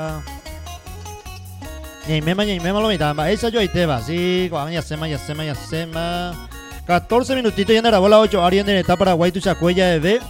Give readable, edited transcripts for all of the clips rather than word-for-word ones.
Ñaimema lo mitad. Esa yo ahí te va, sí. Ya sema. 14 minutitos y en la bola 8. Ariel en etapa Paraguay, tu chacuella de B.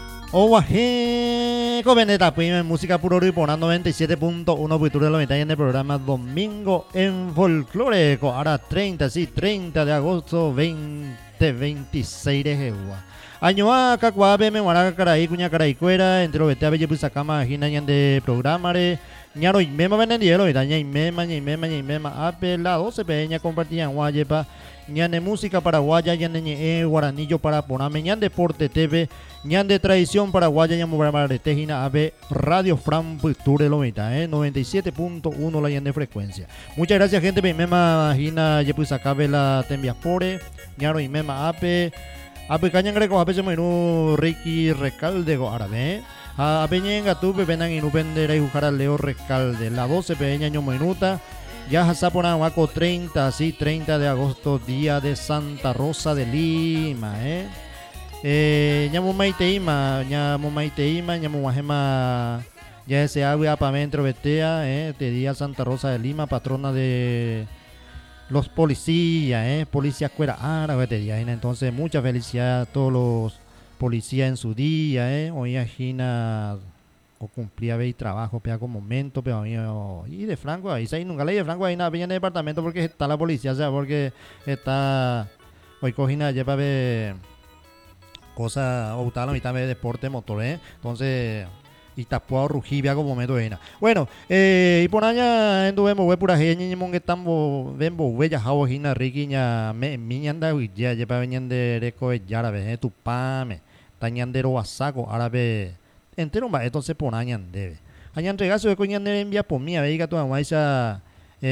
Oaje. Coveneta, pues música puro y por 97.1 Pitur de la mitad en el programa Domingo en Folclore. Ahora 30, sí, 30 de agosto 2026 de Jehová. Año a Cacuabe, me guaraca caraí, cuña caraí cuera, entre los vetea belle pues acá ginan de programare. Ñaro y mema venen dielo y daña y mema apela 12 peña compartían guayepa ñan de música paraguaya ñan de guaranillo para ponerme ñan deporte TV ñan de tradición paraguaya ñan de tejina ave Radio Fran Piture lo mitad 97.1 la ñan de frecuencia. Muchas gracias gente mema gina ye pues acá la tembiapore ñaro y mema ape cañan greco ape se menú Ricky Recalde go árabe a peñenga tu pepenan y no pendera y jugar al Leo Recalde la 12 peña año minuta ya hasapona guaco 30 sí 30 de agosto día de Santa Rosa de Lima ñamo maiteima ñamo guajema ya ese agua para metro betea este día Santa Rosa de Lima patrona de los policías policías cuera árabe este día entonces mucha felicidad a todos los policía en su día, hoy agina o cumplía ve trabajo, pega con momento, pero y de Franco ahí se nunca leí de Franco ahí nada en el departamento porque está la policía, o sea, porque está hoy cogina lleva ver cosas o tal la mitad de deporte motor, entonces y tapó rugibia como momento bueno y por allá en duemo we pura gente mon que tambo vembo huella hawo hina riquiña me miñanda ya lleva venían de reco ya ve tu pame tañandero wasaco árabe entero va entonces por añan debe añan regazo de coñan de envía por mí a ver tu maíza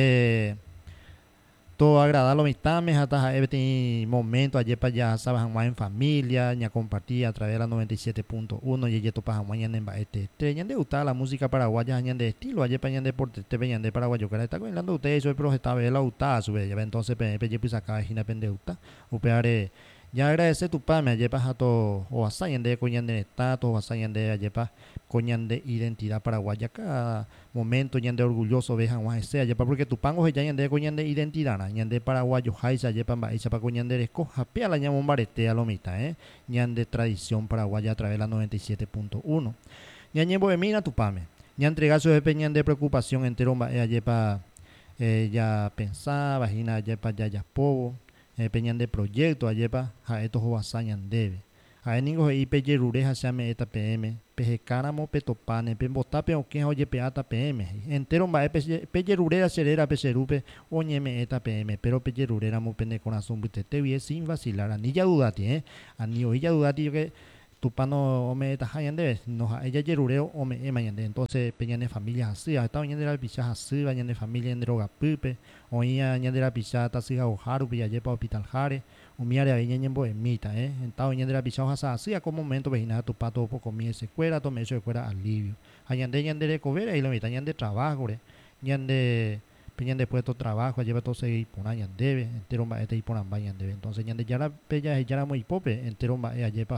todo agradable mitad me hasta este momento ayer para allá sabes más en familia ya compartía a través de la 97.1 y yeto para mañana en este ñan de gustar la música paraguaya ñan de estilo ayer para ñan de deporte este ñan de paraguayo que está contando ustedes eso pero está ve la gustada sube ya entonces pe pues acá gina pende gusta upeare ya agradece tu pa me ayer para todo o asayan de coñan de estatus o asayan de ayer para coñan de identidad paraguaya cada momento ñan de orgulloso vejan más ese ayer porque tu pango ya ñan de coñan de identidad ñan de paraguayo jaisa ayer para esa para coñan de escoja pia la ñamon barete a lo mitad ñan de tradición paraguaya a través de la 97.1 ñan ñembo de mina tu pame ñan entregazo de peñan de preocupación entero ayer para ya pensaba gina ayer para ya povo peñan de proyecto ayer para a estos jovasañan debe a ningo y pelle rureja se ame esta PM peje cáramo petopane pembota pe oque oye peata PM entero va pelle rurera serera peserupe oñeme esta PM pero pelle rurera mo pende corazón butete bien sin vacilar ni ya dudati ani hoy ya dudati que tu pano ome esta hayan de no ella yerureo ome emañande entonces peñan de familia así hasta mañana de la picha así bañan de familia en droga pupe oía añade la picha ta siga ojaru pilla yepa hospital jare umiare a en bohemita estaba añade la picha hoja así a como momento vejina tu pato poco mi se cuera tome eso de cuera alivio añande de cover y lo mitad de trabajo ñande peñan de puesto trabajo lleva todo seguir por años debe entero va este y por ambañan debe entonces ñande ya la pella ya la muy pope entero va ayer